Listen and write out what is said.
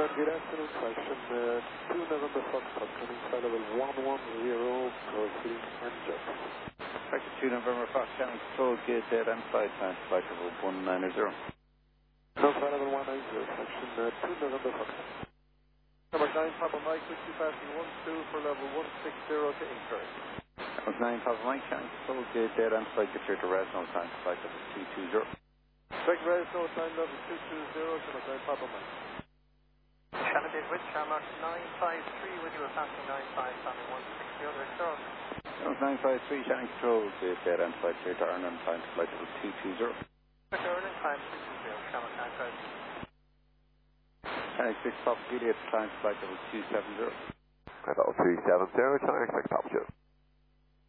good afternoon, question 2 November Foxtrot, coming flight level 110, proceeding engine. Factor 2 November Fox, channel control, gate dead and flight level 190. No, flight level 190, section 2 November Foxtrot. Number 9 Papa Mike, whiskey passing 12 for level 160 to incorrect. Number 9 Papa Mike, channel control, gate dead and flight clear to Resno, time flight level 220. Second Resno, time level 220, number 9 Papa Mike. Shannon Did with Shamrock 953 with you, passing 95, passing 160 other external. Number 953, channel control, gate dead and flight clear to Arnhem, time flight level 220. Arnhem, time 220, Shamrock 953. Channel 6 Papa Juliet, time flight level 270. Level 370, channel 6 Papa Juliet.